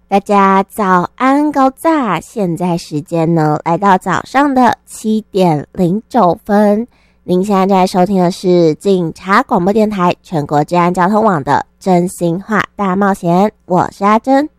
大家早安高炸，现在时间呢来到早上的7:09。您现在正在收听的是警察广播电台全国治安交通网的真心话大冒险，我是阿珍。